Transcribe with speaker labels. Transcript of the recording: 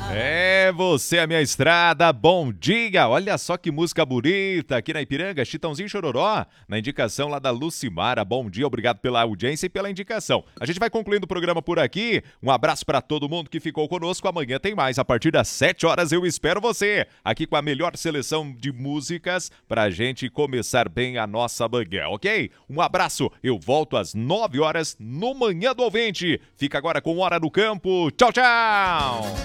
Speaker 1: É, você, a minha estrada, bom dia! Olha só que música bonita aqui na Ipiranga, Chitãozinho e Chororó, na indicação lá da Lucimara. Bom dia, obrigado pela audiência e pela indicação. A gente vai concluindo o programa por aqui. Um abraço para todo mundo que ficou conosco. Amanhã tem mais. A partir das 7 horas eu espero você aqui com a melhor seleção de músicas pra gente começar bem a nossa manhã, ok? Um abraço, eu volto às 9 horas no Manhã do Ouvinte. Fica agora com Hora no Campo. Tchau, tchau!